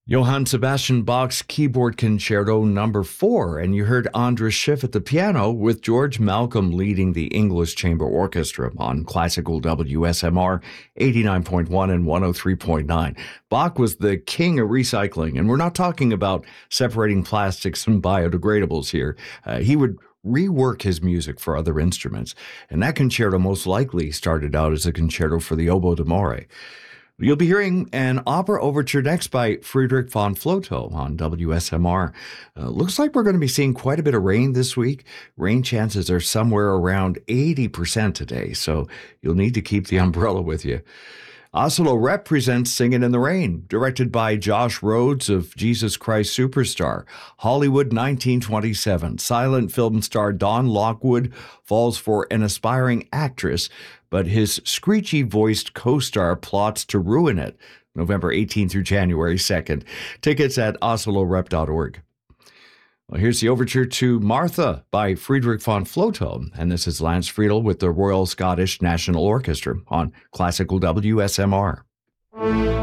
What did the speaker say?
Johann Sebastian Bach's Keyboard Concerto Number 4, and you heard Andras Schiff at the piano with George Malcolm leading the English Chamber Orchestra on classical WSMR 89.1 and 103.9. Bach was the king of recycling, and we're not talking about separating plastics and biodegradables here. He would rework his music for other instruments, and that concerto most likely started out as a concerto for the oboe d'amore. You'll be hearing an opera overture next by Friedrich von Flotow on WSMR. Looks like we're going to be seeing quite a bit of rain this week. Rain chances are somewhere around 80% today, so you'll need to keep the umbrella with you. Oslo Rep presents Singin' in the Rain, directed by Josh Rhodes of Jesus Christ Superstar. Hollywood 1927. Silent film star Don Lockwood falls for an aspiring actress, but his screechy-voiced co-star plots to ruin it. November 18th through January 2nd. Tickets at oslorep.org. Well, here's the overture to Martha by Friedrich von Flotow, and this is Lance Friedel with the Royal Scottish National Orchestra on Classical WSMR.